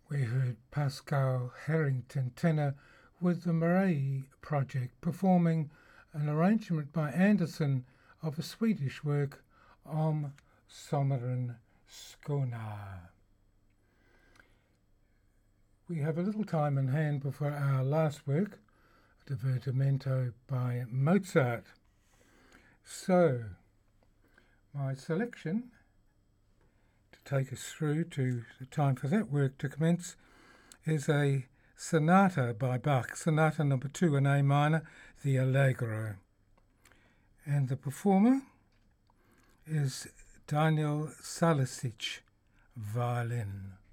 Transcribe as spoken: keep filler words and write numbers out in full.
We heard Pascal Harrington tenor with the Marais Project performing an arrangement by Anderson of a Swedish work, Om Sommaren Skåne. We have a little time in hand before our last work, Divertimento by Mozart. So, my selection to take us through to the time for that work to commence is a sonata by Bach, Sonata number two in A minor, the Allegro. And the performer is Daniel Salisic, violin.